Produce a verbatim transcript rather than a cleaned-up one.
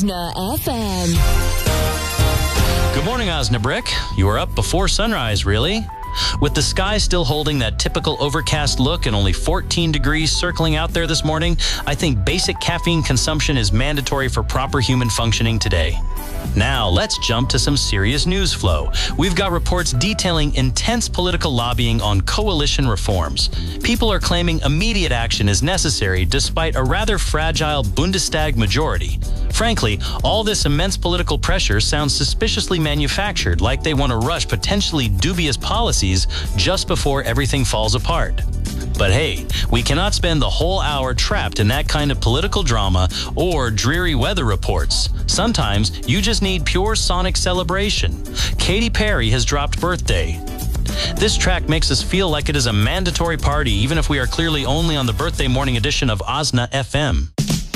Osna F M. Good morning, Osnabrick. You were up before sunrise, really? With the sky still holding that typical overcast look and only fourteen degrees circling out there this morning, I think basic caffeine consumption is mandatory for proper human functioning today. Now, let's jump to some serious news flow. We've got reports detailing intense political lobbying on coalition reforms. People are claiming immediate action is necessary despite a rather fragile Bundestag majority. Frankly, all this immense political pressure sounds suspiciously manufactured, like they want to rush potentially dubious policies just before everything falls apart. But hey, we cannot spend the whole hour trapped in that kind of political drama or dreary weather reports. Sometimes you just need pure sonic celebration. Katy Perry has dropped Birthday. This track makes us feel like it is a mandatory party, even if we are clearly only on the birthday morning edition of Osna F M.